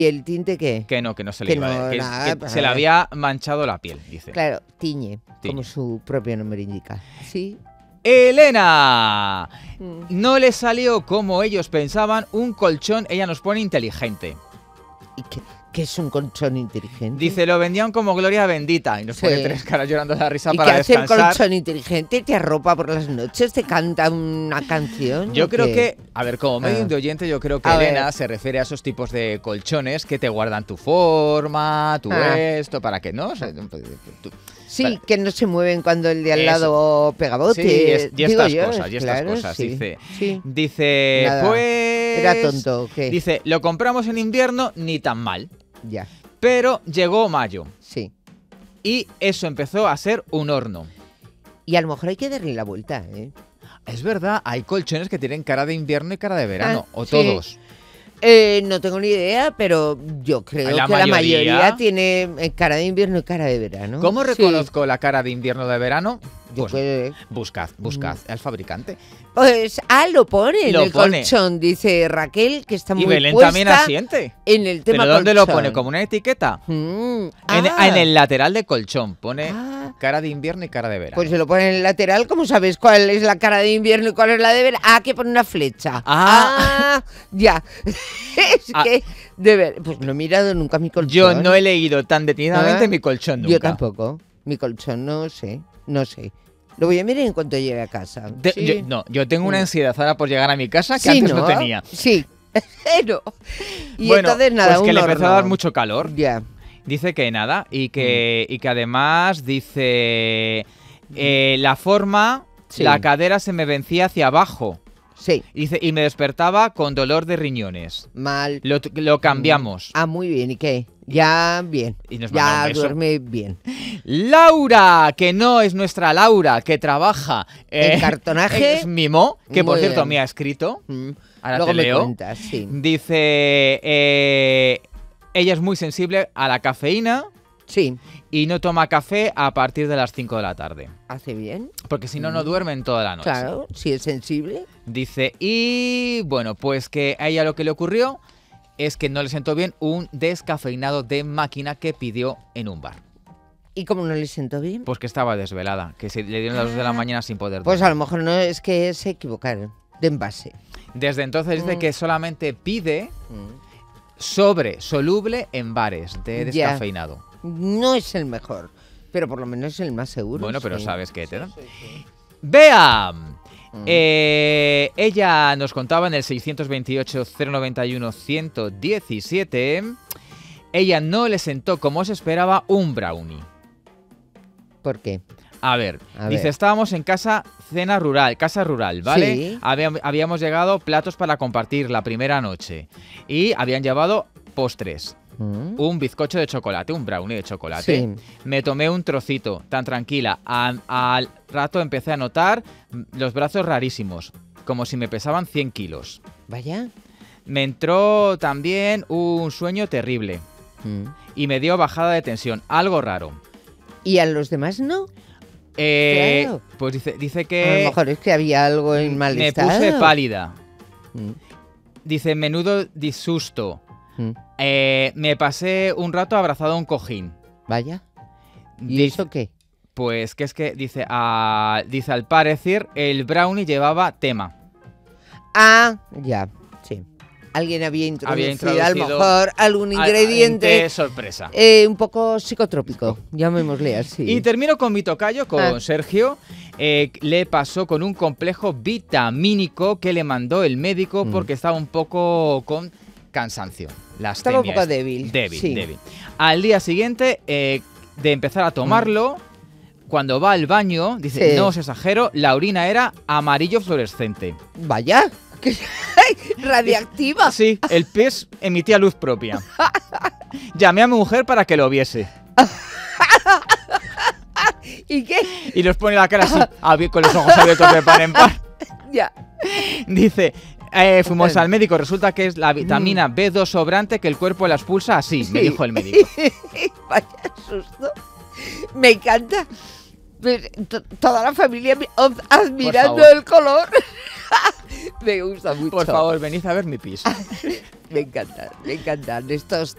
¿Y el tinte qué? Que no se le Que iba no, que nada, se le había manchado la piel, dice. Claro, tiñe, Tiñe. como su propio nombre indica. Sí. Elena, no le salió como ellos pensaban un colchón, ella nos pone inteligente. ¿Y qué es un colchón inteligente? Dice, lo vendían como gloria bendita. Y nos Sí. pone 3 caras llorando de la risa ¿Y para qué hace el descansar. colchón inteligente? ¿Te arropa por las noches? ¿Te canta una canción? Yo ¿o creo qué? que, a ver, como medio de oyente, yo creo que A Elena ver. se refiere a esos tipos de colchones que te guardan tu forma, tu esto, para que no. O sea, Sí, para- que no se mueven cuando el de al Eso. lado pega bote. Sí, y Digo estas yo, cosas, y estas claro, cosas. sí. Dice, Sí. dice Nada. pues. Era tonto, ¿o qué? Dice, lo compramos en invierno, ni tan mal. Ya, Pero llegó mayo sí. y eso empezó a ser un horno. Y a lo mejor hay que darle la vuelta, ¿eh? Es verdad, hay colchones que tienen cara de invierno y cara de verano, o sí. todos. No tengo ni idea, pero yo creo La que la mayoría. mayoría tiene cara de invierno y cara de verano. ¿Cómo Sí. reconozco la cara de invierno o de verano? Yo Pues creo- buscad al fabricante. Pues, lo pone en Lo el pone. colchón, dice Raquel, que está muy Y Belén puesta también asiente. en el tema ¿Pero dónde lo colchón. pone? ¿Como una etiqueta? En Ah, el lateral de colchón pone Ah. cara de invierno y cara de verano. Pues se lo pone en el lateral, ¿cómo sabes cuál es la cara de invierno y cuál es la de verano? Ah, que pone una flecha. Ya. Es Ah. que, de ver, pues no he mirado nunca mi colchón. Yo no he leído tan detenidamente Ah. mi colchón nunca. Yo tampoco. Mi colchón no sé. Lo voy a mirar en cuanto llegue a casa. Sí. Yo tengo una ansiedad ahora por llegar a mi casa que Sí, antes no tenía. Sí. No. Y bueno, entonces nada, pues que un le empezó a horno. dar mucho calor. Ya. Dice que nada, y que además dice la forma, Sí. la cadera se me vencía hacia abajo. Sí. Dice, y me despertaba con dolor de riñones. Mal. Lo cambiamos. Ah, muy bien. ¿Y qué? Ya bien. Y nos manda Ya un beso. duerme bien. Laura, que no es nuestra Laura, que trabaja ¿En cartonaje? Es Mimo, que por Muy cierto bien. me ha escrito. Mm. Ahora Luego te me leo. cuentas, sí. Dice, ella es muy sensible a la cafeína Sí. y no toma café a partir de las 5 de la tarde. ¿Hace bien? Porque si no, no duerme en toda la noche. Claro, si es sensible. Dice, y bueno, pues que a ella lo que le ocurrió es que no le sentó bien un descafeinado de máquina que pidió en un bar. ¿Y cómo no le siento bien? Pues que estaba desvelada, que se le dieron las 2 de la mañana sin poder Pues dormir. a lo mejor no, es que se equivocaron de envase. Desde entonces dice que solamente pide Mm. soluble en bares de Ya. descafeinado. No es el mejor, pero por lo menos es el más seguro. Bueno, pero sí. sabes que te dan. Sí, sí. ¡Vea! Mm. Ella nos contaba en el 628-091-117. Ella no le sentó como se esperaba un brownie. ¿Por qué? A ver, A dice, ver. estábamos en casa rural, ¿vale? Sí. Habíamos llegado platos para compartir la primera noche y habían llevado postres. Mm. Un bizcocho de chocolate, un brownie de chocolate. Sí. Me tomé un trocito, tan tranquila. Al rato empecé a notar los brazos rarísimos, como si me pesaban 100 kilos. Vaya. Me entró también un sueño terrible Mm. y me dio bajada de tensión, algo raro. ¿Y a los demás no? Claro. Pues dice A lo que mejor es que había algo en mal me estado. puse pálida. Mm. Dice, menudo disgusto. Mm. Me pasé un rato abrazado a un cojín. Vaya. ¿Y Dice- eso qué? Pues que es que dice al parecer el brownie llevaba tema. Ah, ya, sí. Alguien había introducido a lo introducido mejor algún ingrediente sorpresa. un poco psicotrópico, llamémosle así. Y termino con mi tocayo, con Ah. Sergio. Le pasó con un complejo vitamínico que le mandó el médico porque estaba un poco con cansancio. Estaba un poco débil. Sí. Débil. Al día siguiente de empezar a tomarlo, cuando va al baño, dice, Sí. no os exagero, la orina era amarillo fluorescente. Vaya, que radiactiva. Sí, el pez emitía luz propia. Llamé a mi mujer para que lo viese. ¿Y qué? Y nos pone la cara así, con los ojos abiertos de par en par. Ya. Dice, fuimos al médico, resulta que es la vitamina B2 sobrante que el cuerpo la expulsa así, me Sí. dijo el médico. Vaya susto. Me encanta. Pues, toda la familia admirando favor. el color. Me gusta mucho. Por favor, venid a ver mi piso. Me encantan estos